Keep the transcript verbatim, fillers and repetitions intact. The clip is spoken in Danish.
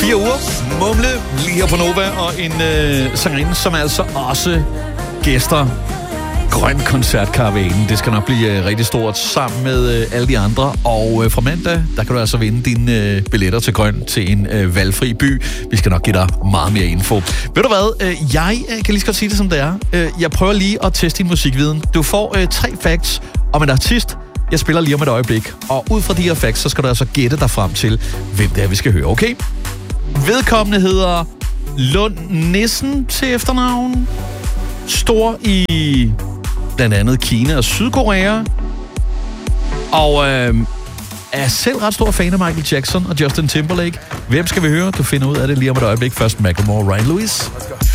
Fire uger, Mumle, lige her på Nova, og en øh, sangerinde, som altså også gæster Grøn Koncertkaravanen. Det skal nok blive øh, rigtig stort sammen med øh, alle de andre. Og øh, fra mandag, der kan du altså vinde dine øh, billetter til Grøn til en øh, valgfri by. Vi skal nok give dig meget mere info. Ved du hvad? Øh, jeg øh, kan lige så godt sige det, som det er. Øh, jeg prøver lige at teste din musikviden. Du får øh, tre facts om en artist. Jeg spiller lige om et øjeblik. Og ud fra de her facts, så skal du altså gætte dig frem til, hvem det er, vi skal høre. Okay? Vedkommende hedder Lund Nissen til efternavn. Stor i blandt andet Kina og Sydkorea. Og øh, er selv ret stor fan af Michael Jackson og Justin Timberlake. Hvem skal vi høre? Du finder ud af det lige om et øjeblik. Først Macklemore og Ryan Lewis.